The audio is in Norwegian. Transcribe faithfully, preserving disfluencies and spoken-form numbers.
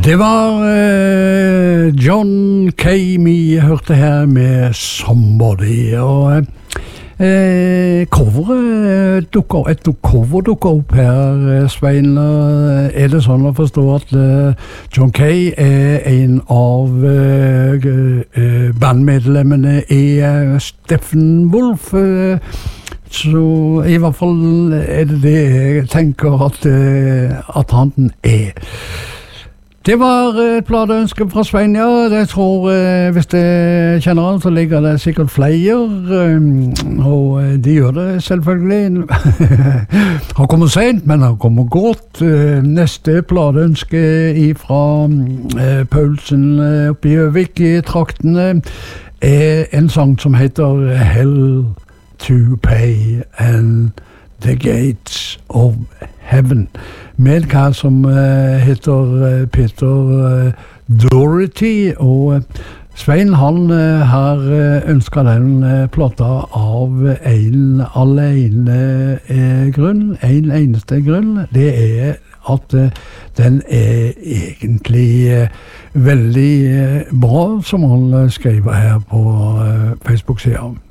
Det var uh, John Kay vi hørte her med Somebody, og uh, coveret dukker, et cover dukker opp her, Svein. Er det sånn å forstå at uh, John Kay er en av uh, uh, bandmedlemmene i uh, Steppenwolf? Uh, så i hvert fall er det det jeg tenker at, uh, at han er. Det var et pladeønske fra Svein, ja. Jeg tror, eh, hvis jeg kjenner han, så ligger det sikkert flere, eh, og de gjør det selvfølgelig. Han kommer sent, men han kommer godt. Eh, neste pladeønske fra eh, Paulsen eh, oppe i Øvik i traktene er en sang som heter Hell to Pay and the Gates of Heaven, med hva som uh, heter uh, Peter uh, Doherty, og uh, Svein han uh, har uh, ønsket den uh, plata av en alene uh, grunn, en eneste grunn. Det er at uh, den er egentlig uh, veldig uh, bra, som han uh, skriver her på uh, Facebook-siden.